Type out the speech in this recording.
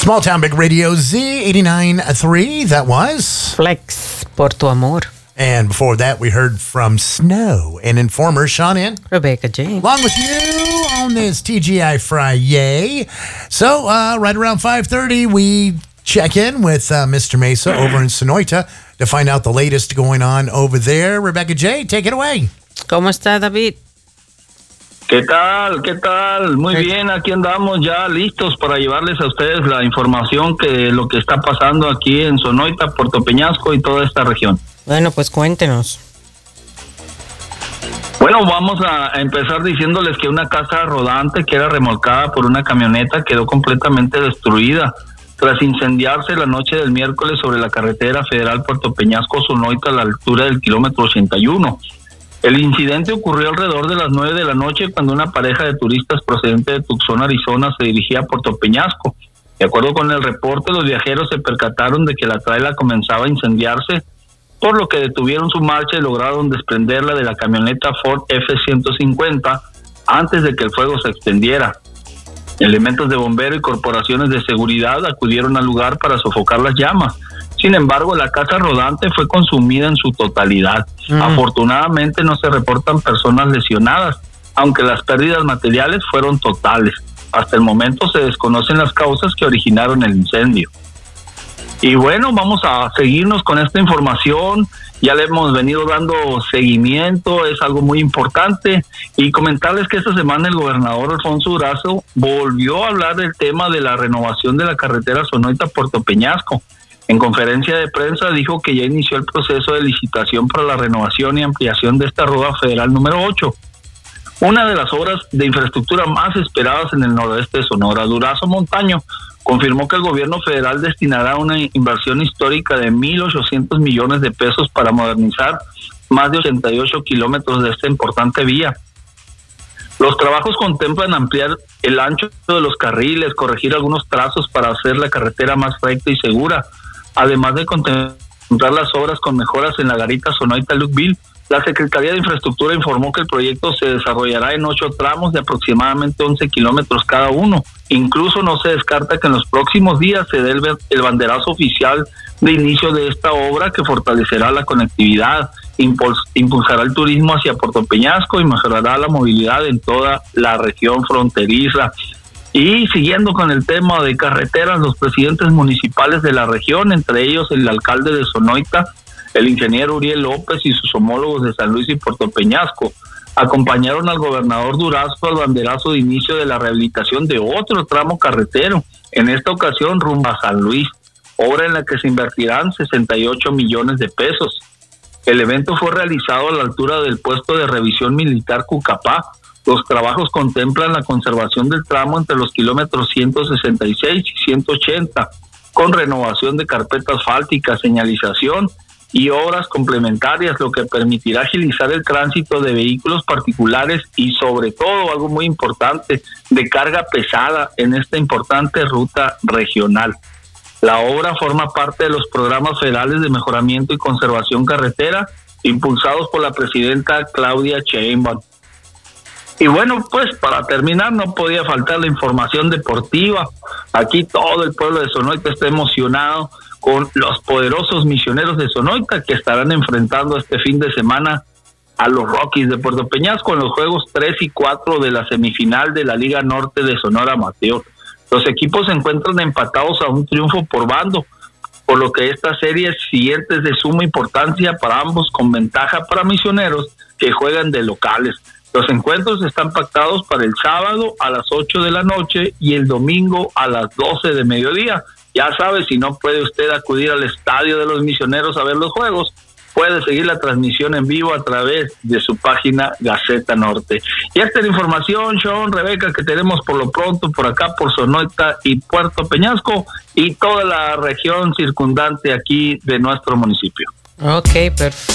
Small Town Big Radio Z89.3, that was Flex, Por Tu Amor. And before that, we heard from Snow and Informer, Sean and Rebecca J. Along with you on this TGI Friday. So, right around 5:30, we check in with Mr. Mesa over in Sonoita to find out the latest going on over there. Rebecca J., take it away. ¿Cómo está, David? ¿Qué tal? ¿Qué tal? Muy bien, aquí andamos ya listos para llevarles a ustedes la información que lo que está pasando aquí en Sonoita, Puerto Peñasco y toda esta región. Bueno, pues cuéntenos. Bueno, vamos a empezar diciéndoles que una casa rodante que era remolcada por una camioneta quedó completamente destruida tras incendiarse la noche del miércoles sobre la carretera federal Puerto Peñasco-Sonoita a la altura del kilómetro 81. El incidente ocurrió alrededor de las 9 de la noche cuando una pareja de turistas procedente de Tucson, Arizona, se dirigía a Puerto Peñasco. De acuerdo con el reporte, los viajeros se percataron de que la traila comenzaba a incendiarse, por lo que detuvieron su marcha y lograron desprenderla de la camioneta Ford F-150 antes de que el fuego se extendiera. Elementos de bombero y corporaciones de seguridad acudieron al lugar para sofocar las llamas. Sin embargo, la casa rodante fue consumida en su totalidad. Afortunadamente no se reportan personas lesionadas, aunque las pérdidas materiales fueron totales. Hasta el momento se desconocen las causas que originaron el incendio. Y bueno, vamos a seguirnos con esta información. Ya le hemos venido dando seguimiento, es algo muy importante. Y comentarles que esta semana el gobernador Alfonso Durazo volvió a hablar del tema de la renovación de la carretera Sonoita-Puerto Peñasco. En conferencia de prensa dijo que ya inició el proceso de licitación para la renovación y ampliación de esta ruta federal número 8. Una de las obras de infraestructura más esperadas en el noroeste de Sonora. Durazo Montaño confirmó que el gobierno federal destinará una inversión histórica de 1,800 millones de pesos para modernizar más de 88 kilómetros de esta importante vía. Los trabajos contemplan ampliar el ancho de los carriles, corregir algunos trazos para hacer la carretera más recta y segura, además de contemplar las obras con mejoras en la garita Sonoita-Lukeville. La Secretaría de Infraestructura informó que el proyecto se desarrollará en 8 tramos de aproximadamente 11 kilómetros cada uno. Incluso no se descarta que en los próximos días se dé el banderazo oficial de inicio de esta obra, que fortalecerá la conectividad, impulsará el turismo hacia Puerto Peñasco y mejorará la movilidad en toda la región fronteriza. Y siguiendo con el tema de carreteras, los presidentes municipales de la región, entre ellos el alcalde de Sonoita, el ingeniero Uriel López, y sus homólogos de San Luis y Puerto Peñasco, acompañaron al gobernador Durazo al banderazo de inicio de la rehabilitación de otro tramo carretero, en esta ocasión rumbo a San Luis, obra en la que se invertirán 68 millones de pesos. El evento fue realizado a la altura del puesto de revisión militar Cucapá. Los trabajos contemplan la conservación del tramo entre los kilómetros 166 y 180, con renovación de carpeta asfáltica, señalización y obras complementarias, lo que permitirá agilizar el tránsito de vehículos particulares y, sobre todo, algo muy importante, de carga pesada en esta importante ruta regional. La obra forma parte de los programas federales de mejoramiento y conservación carretera impulsados por la presidenta Claudia Sheinbaum. Y bueno, pues para terminar no podía faltar la información deportiva. Aquí todo el pueblo de Sonoita está emocionado con los poderosos Misioneros de Sonoita, que estarán enfrentando este fin de semana a los Rockies de Puerto Peñasco en los juegos 3 y 4 de la semifinal de la Liga Norte de Sonora Amateur. Los equipos se encuentran empatados a un triunfo por bando, por lo que esta serie siguiente es de suma importancia para ambos, con ventaja para Misioneros, que juegan de locales. Los encuentros están pactados para el sábado a las 8 de la noche y el domingo a las 12 de mediodía. Ya sabe, si no puede usted acudir al estadio de los Misioneros a ver los juegos, puede seguir la transmisión en vivo a través de su página Gaceta Norte. Y esta es la información, Sean, Rebeca, que tenemos por lo pronto por acá, por Sonoita y Puerto Peñasco y toda la región circundante aquí de nuestro municipio. Ok, perfecto.